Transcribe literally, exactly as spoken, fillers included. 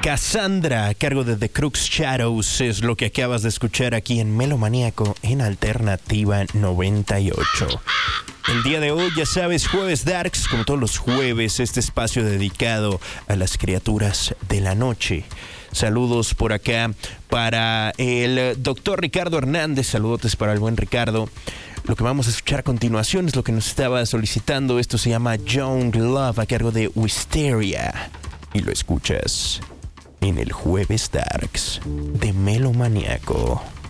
Cassandra, a cargo de The Crux Shadows, es lo que acabas de escuchar aquí en Melomaníaco en Alternativa noventa y ocho. El día de hoy, ya sabes, Jueves Darks, como todos los jueves, este espacio dedicado a las criaturas de la noche. Saludos por acá para el doctor Ricardo Hernández, saludotes para el buen Ricardo. Lo que vamos a escuchar a continuación es lo que nos estaba solicitando. Esto se llama Young Love, a cargo de Wisteria. Y lo escuchas en el Jueves Darks de Melomaníaco.